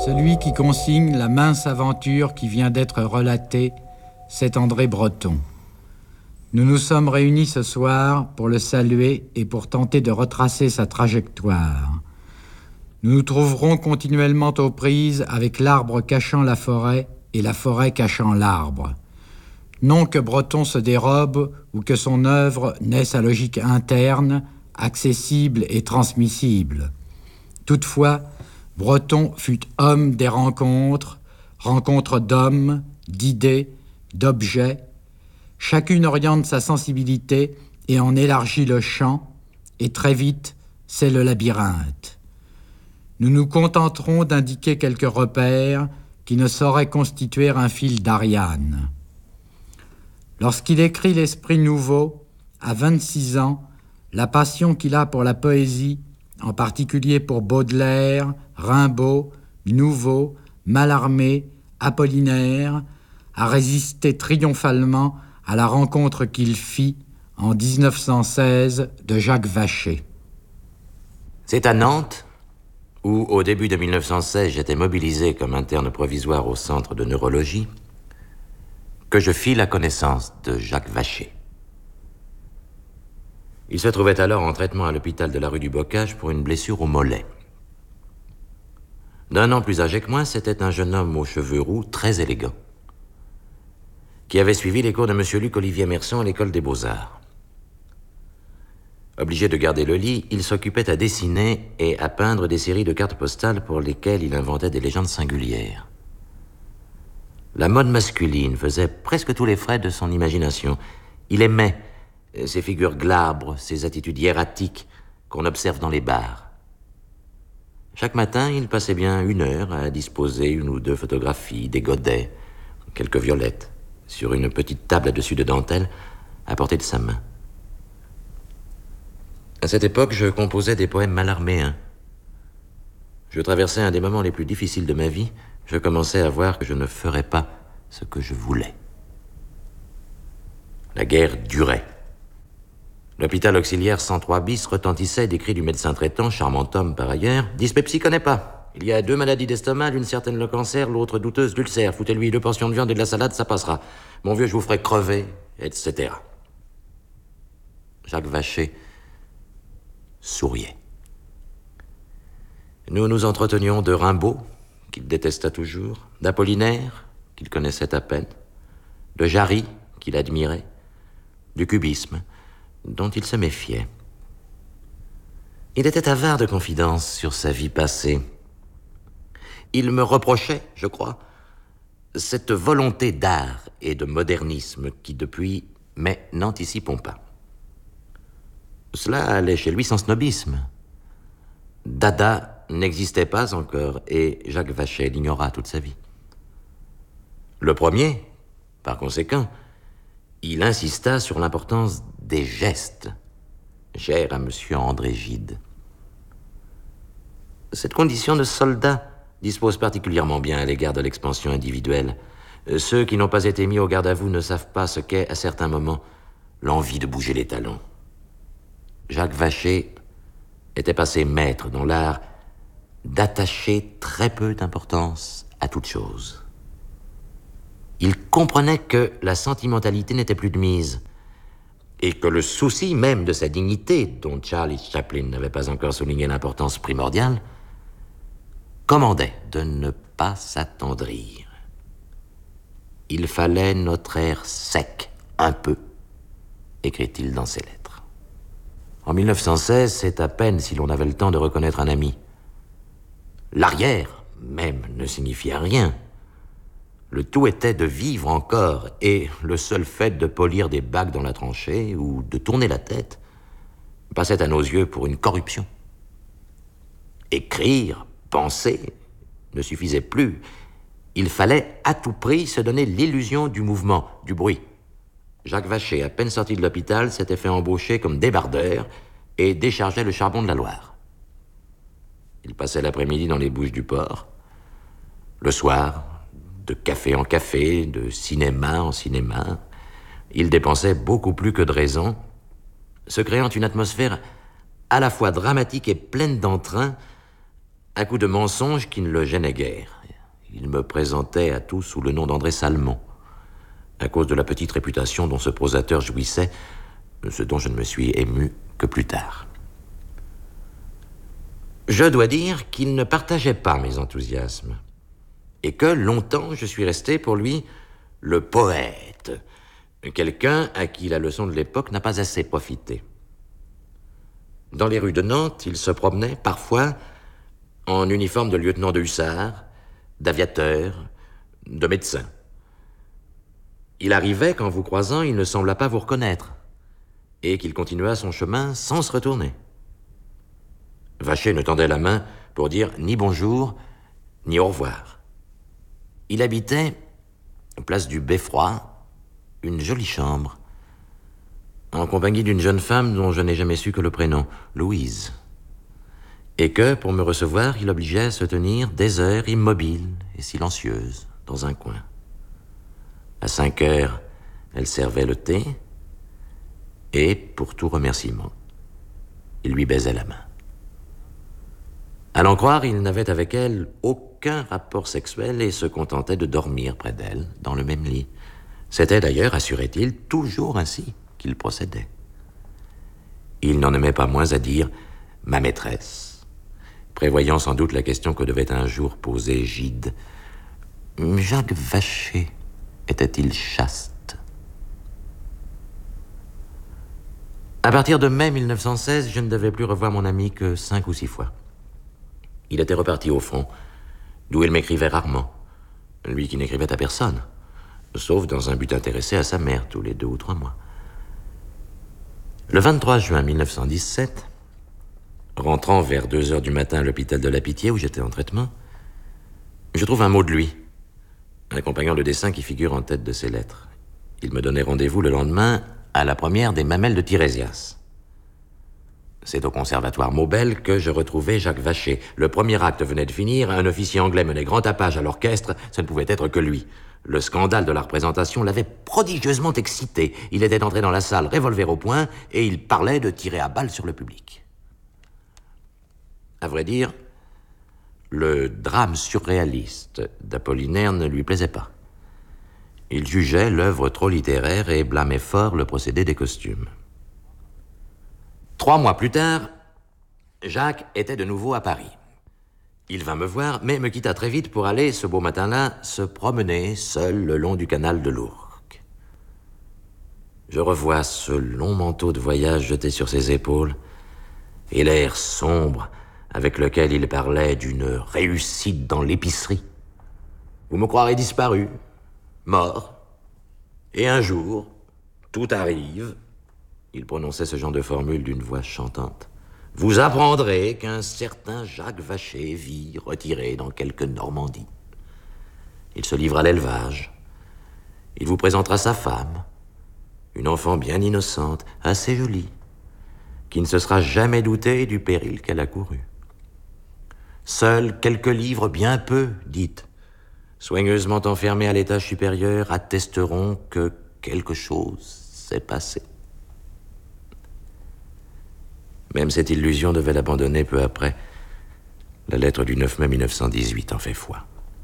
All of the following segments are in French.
Celui qui consigne la mince aventure qui vient d'être relatée, c'est André Breton. Nous nous sommes réunis ce soir pour le saluer et pour tenter de retracer sa trajectoire. Nous nous trouverons continuellement aux prises avec l'arbre cachant la forêt et la forêt cachant l'arbre. Non que Breton se dérobe ou que son œuvre n'ait sa logique interne, accessible et transmissible. Toutefois, Breton fut homme des rencontres, rencontres d'hommes, d'idées, d'objets. Chacune oriente sa sensibilité et en élargit le champ, et très vite, c'est le labyrinthe. Nous nous contenterons d'indiquer quelques repères qui ne sauraient constituer un fil d'Ariane. Lorsqu'il écrit L'Esprit nouveau, à 26 ans, la passion qu'il a pour la poésie, en particulier pour Baudelaire, Rimbaud, Nouveau, Mallarmé, Apollinaire, a résisté triomphalement à la rencontre qu'il fit en 1916 de Jacques Vacher. C'est à Nantes, où au début de 1916 j'étais mobilisé comme interne provisoire au centre de neurologie, que je fis la connaissance de Jacques Vacher. Il se trouvait alors en traitement à l'hôpital de la rue du Bocage pour une blessure au mollet. D'un an plus âgé que moi, c'était un jeune homme aux cheveux roux, très élégant, qui avait suivi les cours de M. Luc-Olivier Merson à l'école des Beaux-Arts. Obligé de garder le lit, il s'occupait à dessiner et à peindre des séries de cartes postales pour lesquelles il inventait des légendes singulières. La mode masculine faisait presque tous les frais de son imagination. Il aimait ces figures glabres, ces attitudes hiératiques qu'on observe dans les bars. Chaque matin, il passait bien 1 heure à disposer 1 ou 2 photographies, des godets, quelques violettes, sur une petite table à dessus de dentelle, à portée de sa main. À cette époque, je composais des poèmes mallarméens. Je traversais un des moments les plus difficiles de ma vie. Je commençais à voir que je ne ferais pas ce que je voulais. La guerre durait. L'hôpital auxiliaire 103 bis retentissait des cris du médecin traitant, charmant homme par ailleurs. « Dyspepsie connaît pas. Il y a 2 maladies d'estomac, l'une certaine le cancer, l'autre douteuse d'ulcère. Foutez-lui 2 portions de viande et de la salade, ça passera. Mon vieux, je vous ferai crever, etc. » Jacques Vacher souriait. Nous nous entretenions de Rimbaud, qu'il détesta toujours, d'Apollinaire, qu'il connaissait à peine, de Jarry, qu'il admirait, du cubisme, dont il se méfiait. Il était avare de confidences sur sa vie passée. Il me reprochait, je crois, cette volonté d'art et de modernisme qui depuis, mais n'anticipons pas. Cela allait chez lui sans snobisme. Dada n'existait pas encore et Jacques Vacher l'ignora toute sa vie. Le premier, par conséquent, il insista sur l'importance des gestes, chers à M. André Gide. Cette condition de soldat dispose particulièrement bien à l'égard de l'expansion individuelle. Ceux qui n'ont pas été mis au garde à vous ne savent pas ce qu'est, à certains moments, l'envie de bouger les talons. Jacques Vacher était passé maître dans l'art d'attacher très peu d'importance à toute chose. Il comprenait que la sentimentalité n'était plus de mise et que le souci même de sa dignité, dont Charlie Chaplin n'avait pas encore souligné l'importance primordiale, commandait de ne pas s'attendrir. Il fallait notre air sec, un peu, écrit-il dans ses lettres. En 1916, c'est à peine si l'on avait le temps de reconnaître un ami. L'arrière, même, ne signifiait rien. Le tout était de vivre encore, et le seul fait de polir des bagues dans la tranchée ou de tourner la tête passait à nos yeux pour une corruption. Écrire, penser, ne suffisait plus. Il fallait à tout prix se donner l'illusion du mouvement, du bruit. Jacques Vacher, à peine sorti de l'hôpital, s'était fait embaucher comme débardeur et déchargeait le charbon de la Loire. Il passait l'après-midi dans les Bouches-du-Port. Le soir, de café en café, de cinéma en cinéma, il dépensait beaucoup plus que de raison, se créant une atmosphère à la fois dramatique et pleine d'entrain, à coups de mensonges qui ne le gênaient guère Il me présentait à tous sous le nom d'André Salmon, à cause de la petite réputation dont ce prosateur jouissait, ce dont je ne me suis ému que plus tard. Je dois dire qu'il ne partageait pas mes enthousiasmes, et que longtemps je suis resté pour lui le poète, quelqu'un à qui la leçon de l'époque n'a pas assez profité. Dans les rues de Nantes, il se promenait parfois en uniforme de lieutenant de hussards, d'aviateur, de médecin. Il arrivait qu'en vous croisant, il ne sembla pas vous reconnaître, et qu'il continua son chemin sans se retourner. Vacher ne tendait la main pour dire ni bonjour, ni au revoir. Il habitait, place du Beffroi, une jolie chambre, en compagnie d'une jeune femme dont je n'ai jamais su que le prénom, Louise, et que, pour me recevoir, il obligeait à se tenir des heures immobile et silencieuse dans un coin. À 5 heures, elle servait le thé, et, pour tout remerciement, il lui baisait la main. À l'en croire, il n'avait avec elle aucun rapport sexuel et se contentait de dormir près d'elle, dans le même lit. C'était d'ailleurs, assurait-il, toujours ainsi qu'il procédait. Il n'en aimait pas moins à dire « ma maîtresse », prévoyant sans doute la question que devait un jour poser Gide. Jacques Vacher était-il chaste? À partir de mai 1916, je ne devais plus revoir mon ami que 5 ou 6 fois. Il était reparti au front, d'où il m'écrivait rarement, lui qui n'écrivait à personne, sauf dans un but intéressé à sa mère tous les 2 ou 3 mois. Le 23 juin 1917, rentrant vers 2 heures du matin à l'hôpital de la Pitié où j'étais en traitement, je trouve un mot de lui, accompagnant le dessin qui figure en tête de ses lettres. Il me donnait rendez-vous le lendemain à la première des Mamelles de Tirésias. C'est au conservatoire Maubel que je retrouvai Jacques Vacher. Le premier acte venait de finir, un officier anglais menait grand tapage à l'orchestre, ce ne pouvait être que lui. Le scandale de la représentation l'avait prodigieusement excité. Il était entré dans la salle, revolver au poing, et il parlait de tirer à balles sur le public. À vrai dire, le drame surréaliste d'Apollinaire ne lui plaisait pas. Il jugeait l'œuvre trop littéraire et blâmait fort le procédé des costumes. 3 mois plus tard, Jacques était de nouveau à Paris. Il vint me voir, mais me quitta très vite pour aller, ce beau matin-là, se promener seul le long du canal de l'Ourcq. Je revois ce long manteau de voyage jeté sur ses épaules et l'air sombre avec lequel il parlait d'une réussite dans l'épicerie. Vous me croirez disparu, mort, et un jour, tout arrive. Il prononçait ce genre de formule d'une voix chantante. Vous apprendrez qu'un certain Jacques Vacher vit retiré dans quelque Normandie. Il se livre à l'élevage. Il vous présentera sa femme, une enfant bien innocente, assez jolie, qui ne se sera jamais doutée du péril qu'elle a couru. Seuls quelques livres, bien peu, dites, soigneusement enfermés à l'étage supérieur, attesteront que quelque chose s'est passé. Même cette illusion devait l'abandonner peu après. La lettre du 9 mai 1918 en fait foi.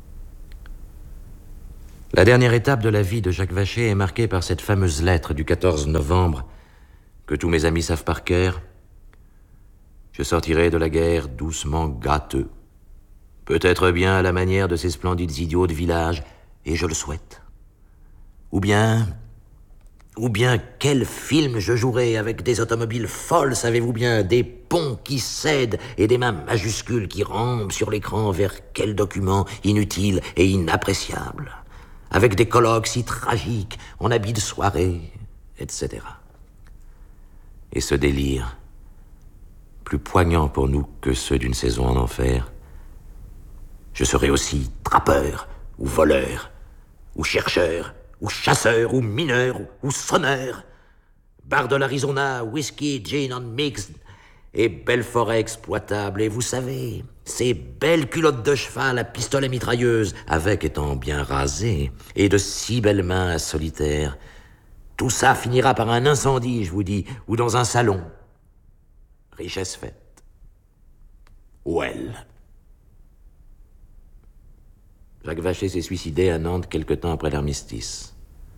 La dernière étape de la vie de Jacques Vacher est marquée par cette fameuse lettre du 14 novembre que tous mes amis savent par cœur. Je sortirai de la guerre doucement gâteux, peut-être bien à la manière de ces splendides idiots de village, et je le souhaite. Ou bien quel film je jouerai avec des automobiles folles, savez-vous bien, des ponts qui cèdent et des mains majuscules qui rampent sur l'écran vers quel document inutile et inappréciable, avec des colloques si tragiques, en habits de soirée, etc. Et ce délire, plus poignant pour nous que ceux d'une saison en enfer, je serai aussi trappeur, ou voleur, ou chercheur, ou chasseur, ou mineur, ou sonneur, bar de l'Arizona, whisky, gin and mixed, et belle forêt exploitable, et vous savez, ces belles culottes de cheval à pistolet mitrailleuse, avec étant bien rasées, et de si belles mains à solitaire, tout ça finira par un incendie, je vous dis, ou dans un salon. Richesse faite. Well. Jacques Vacher s'est suicidé à Nantes quelque temps après l'armistice.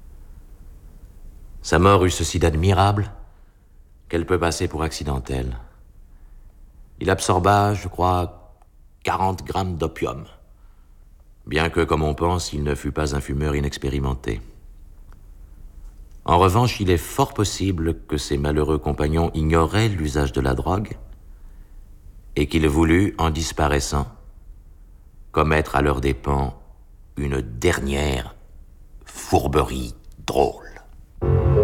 Sa mort eut ceci d'admirable qu'elle peut passer pour accidentelle. Il absorba, je crois, 40 grammes d'opium, bien que, comme on pense, il ne fût pas un fumeur inexpérimenté. En revanche, il est fort possible que ses malheureux compagnons ignoraient l'usage de la drogue et qu'il voulut, en disparaissant, commettre à leurs dépens une dernière fourberie drôle.